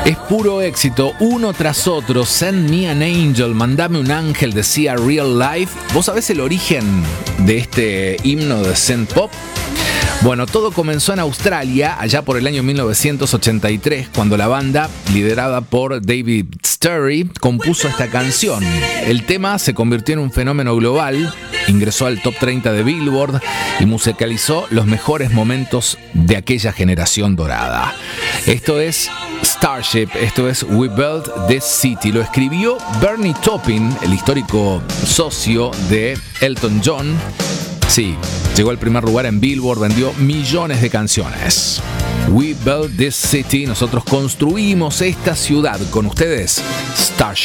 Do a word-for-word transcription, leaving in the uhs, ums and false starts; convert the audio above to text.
Es puro éxito, uno tras otro. Send Me an Angel, Mandame un ángel, decía Real Life. ¿Vos sabés el origen de este himno de synth pop? Bueno, todo comenzó en Australia, allá por el año mil novecientos ochenta y tres, cuando la banda, liderada por David Sturry, compuso esta canción. El tema se convirtió en un fenómeno global, ingresó al top treinta de Billboard y musicalizó los mejores momentos de aquella generación dorada. Esto es Starship, esto es We Built This City. Lo escribió Bernie Taupin, el histórico socio de Elton John. Sí, llegó al primer lugar en Billboard, vendió millones de canciones. We Built This City, nosotros construimos esta ciudad. Con ustedes, Starship.